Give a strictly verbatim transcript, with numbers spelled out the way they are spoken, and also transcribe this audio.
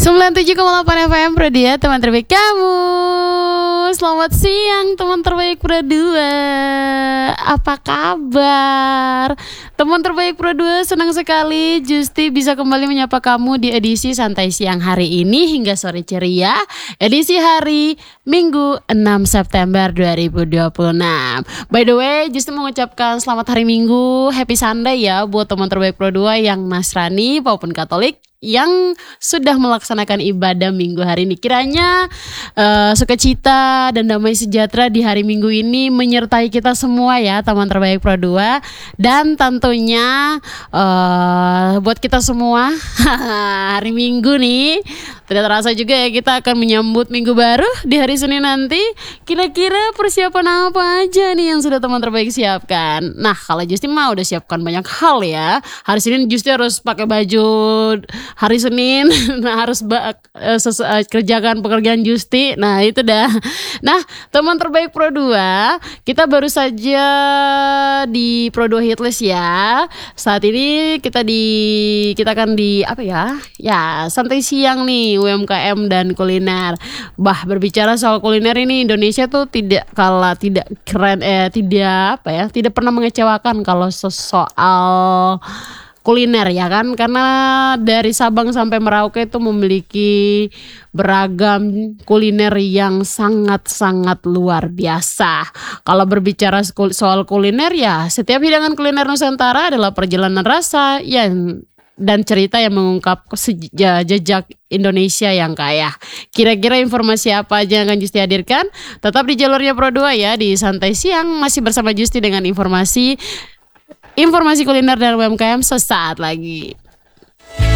sembilan puluh tujuh koma delapan F M Pro dua, teman terbaik kamu. Selamat siang teman terbaik Pro dua. Apa kabar? Teman terbaik Pro dua, senang sekali Justi bisa kembali menyapa kamu di edisi santai siang hari ini hingga sore ceria. Edisi hari Minggu enam September dua ribu dua puluh enam. By the way, Justi mengucapkan selamat hari Minggu, happy Sunday ya buat teman terbaik Pro dua yang Nasrani maupun Katolik yang sudah melaksanakan ibadah minggu hari ini. Kiranya uh, sukacita dan damai sejahtera di hari Minggu ini menyertai kita semua ya teman terbaik Pro dua. Dan tentunya uh, buat kita semua hari Minggu nih, tidak terasa juga ya kita akan menyambut minggu baru di hari Senin nanti. Kira-kira persiapan apa aja nih yang sudah teman terbaik siapkan? Nah, kalau Justi mah udah siapkan banyak hal ya. Hari Senin Justi harus pakai baju hari Senin, nah harus bak, uh, sesu, uh, kerjakan pekerjaan Justi. Nah itu dah. Nah teman terbaik Pro dua, kita baru saja di Pro dua Hitlist ya. Saat ini kita di kita akan di apa ya? Ya santai siang nih, U M K M dan kuliner. Bah, berbicara soal kuliner ini, Indonesia tuh tidak kalah tidak keren eh tidak apa ya? Tidak pernah mengecewakan kalau soal kuliner ya kan, karena dari Sabang sampai Merauke itu memiliki beragam kuliner yang sangat-sangat luar biasa. Kalau berbicara soal kuliner ya, setiap hidangan kuliner Nusantara adalah perjalanan rasa yang dan cerita yang mengungkap jejak Indonesia yang kaya. Kira-kira informasi apa aja yang akan Justi hadirkan? Tetap di jalurnya Pro dua ya, di Santai Siang masih bersama Justi dengan informasi Informasi kuliner dan U M K M sesaat lagi.